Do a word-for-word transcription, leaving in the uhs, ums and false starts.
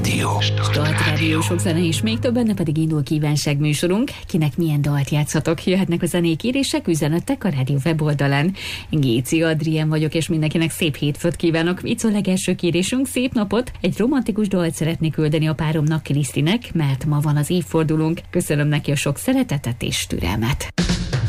Rádió. Start Rádió, sok zene és még több, benne pedig indul kívánság műsorunk. Kinek milyen dalt játszhatok? Jöhetnek a zenék, írések, üzenetek a rádió weboldalán. Géci Adrien vagyok, és mindenkinek szép hétfőt kívánok. Itt a legelső kérésünk, szép napot. Egy romantikus dalt szeretnék küldeni a páromnak, Krisztinek, mert ma van az évfordulónk. Köszönöm neki a sok szeretetet és türelmet.